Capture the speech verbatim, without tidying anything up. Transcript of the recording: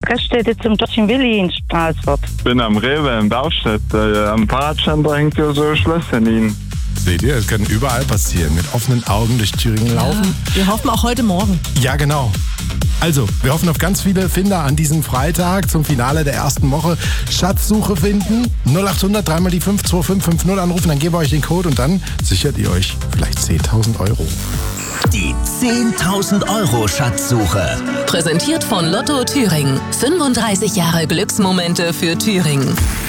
Gaststätte zum Deutschen Willi in Stralsund. Ich bin am Rewe in Baustedt. Äh, am Fahrradständer hängt ja so ein Schlösschen hin. Seht ihr, es kann überall passieren. Mit offenen Augen durch Thüringen laufen. Ja, wir hoffen auch heute Morgen. Ja, genau. Also, wir hoffen auf ganz viele Finder an diesem Freitag zum Finale der ersten Woche. Schatzsuche finden, null acht hundert, dreimal die fünf, zwei fünf fünf null anrufen, dann geben wir euch den Code und dann sichert ihr euch vielleicht zehntausend Euro. Die zehntausend Euro Schatzsuche. Präsentiert von Lotto Thüringen. fünfunddreißig Jahre Glücksmomente für Thüringen.